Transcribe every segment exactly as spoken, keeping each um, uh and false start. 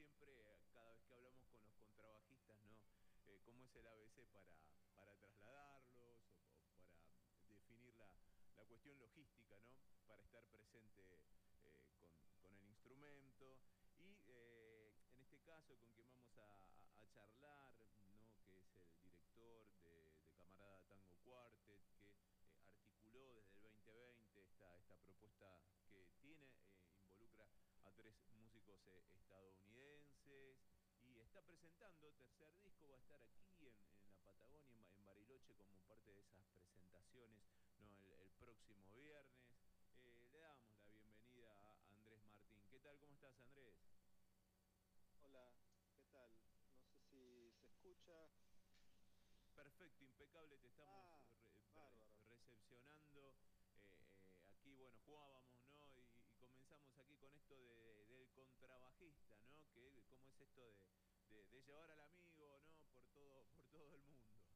siempre, eh, cada vez que hablamos con los contrabajistas, ¿no? Eh, ¿cómo es el A B C para, para trasladarlos o, o para definir la, la cuestión logística, ¿no? Para estar presente eh, con, con el instrumento. Y eh, en este caso con quien vamos a, a- a charlar, ¿no? Que es el director de, de Camarada Tango Quartet, que eh, articuló desde el veinte veinte esta, esta propuesta que tiene, eh, involucra a tres músicos eh, estadounidenses y está presentando tercer disco, va a estar aquí en, en la Patagonia, en, Ba- en Bariloche, como parte de esas presentaciones, ¿no? el, el próximo viernes. Eh, le damos la bienvenida a Andrés Martín. ¿Qué tal? ¿Cómo estás, Andrés? Hola, ¿qué tal? No sé si se escucha. Perfecto, impecable, te estamos Ah, re- re- bárbaro. recepcionando. Eh, eh, aquí, bueno, jugábamos, ¿no? Y, y comenzamos aquí con esto de- del contrabajista, ¿no? Que, ¿cómo es esto de, de- de llevar al amigo, ¿no? Por todo, por todo el mundo.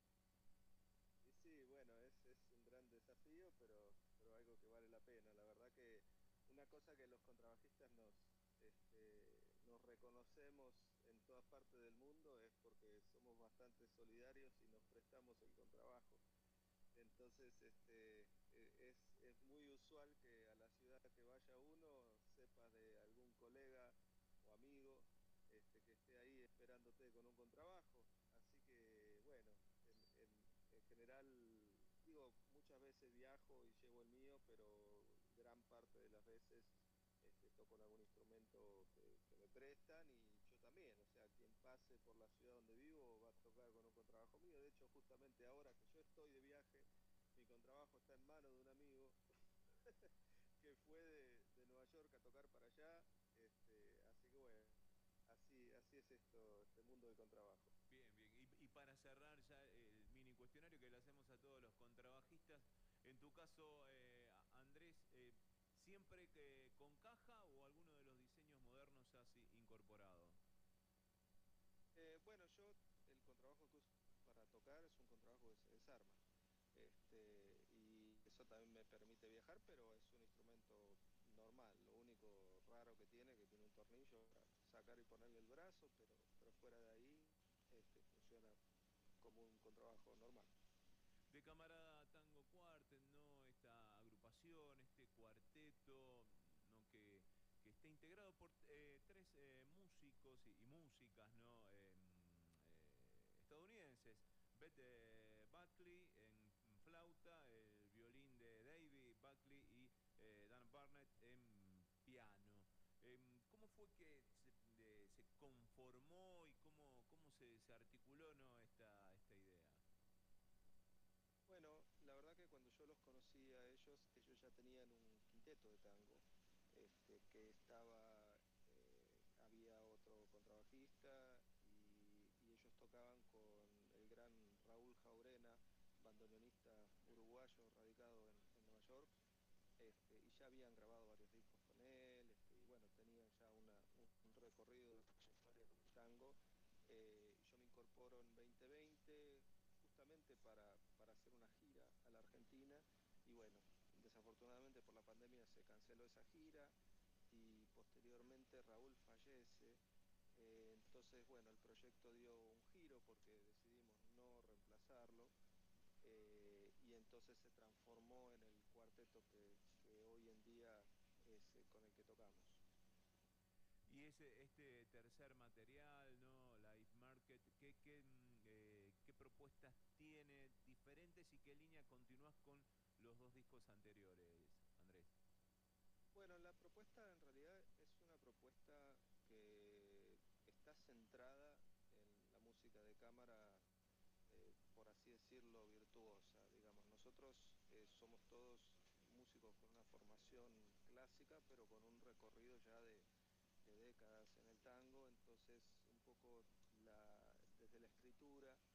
Y sí, bueno, es, es un gran desafío, pero, pero algo que vale la pena. La verdad que una cosa que los contrabajistas nos, este, nos reconocemos en todas partes del mundo es porque somos bastante solidarios y nos prestamos el contrabajo. Entonces, este, e- es, es muy usual que a la ciudad que vaya uno sepas de algún colega o amigo este, que esté ahí esperándote con un contrabajo. Así que, bueno, en, en- en general, digo, muchas veces viajo y llevo el mío, pero gran parte de las veces este, toco en algún instrumento que, que me prestan y yo también. O sea, quien pase por la ciudad donde vivo va a tocar con un contrabajo mío. De hecho, justamente ahora que yo estoy de viaje, mi contrabajo está en manos de un amigo que fue de, de Nueva York a tocar para allá. Este, así que bueno, así, así es esto, este mundo del contrabajo. Bien, bien. Y, y para cerrar ya el mini cuestionario que le hacemos a todos los contrabajistas, en tu caso, eh, a- Andrés, eh, ¿siempre que con caja o alguno de los diseños modernos has i- incorporado? Eh, bueno, yo el contrabajo que uso para tocar es un contrabajo que se desarma. Este, y eso también me permite viajar, pero es un instrumento normal. Lo único raro que tiene, que tiene un tornillo para sacar y ponerle el brazo, pero, pero fuera de ahí, este, funciona como un contrabajo normal. De Camarada Tango Quartet, ¿no? Esta agrupación, este cuarteto, ¿no? Que, que está integrado por eh, tres eh, músicos y, y músicas, ¿no? Em, eh, estadounidenses. Beth eh, Buckley en flauta, el violín de David Buckley y eh, Dan Barnett en piano. Em, ¿cómo fue que se, de- se conformó y cómo, cómo se, se articuló, ¿no? esta, esta idea? Bueno, la verdad que cuando yo los conocí a ellos, ellos ya tenían un quinteto de tango, este, que estaba, eh, había otro contrabajista y, y ellos tocaban con el gran Raúl Jaurena, bandoneonista uruguayo radicado en, en Nueva York, este, y ya habían grabado varios discos con él, este, y bueno, tenían ya una, un, un recorrido de trayectoria con el tango. Eh, y yo me incorporo en dos mil veinte justamente para, para hacer una gira a la Argentina, y bueno, desafortunadamente por la pandemia se canceló esa gira y posteriormente Raúl fallece. Eh, entonces, bueno, el proyecto dio un giro porque decidimos no reemplazarlo, eh, y entonces se transformó en el cuarteto que, que hoy en día es eh, con el que tocamos. Y ese, este tercer material, ¿no? Live Market, ¿qué, qué, mm, eh, qué propuestas tiene diferentes y qué línea continúas con los dos discos anteriores, Andrés? Bueno, la propuesta en realidad es una propuesta que está centrada en la música de cámara, eh, por así decirlo, virtuosa. Digamos, nosotros eh, somos todos músicos con una formación clásica, pero con un recorrido ya de, de décadas en el tango, entonces un poco la, desde la escritura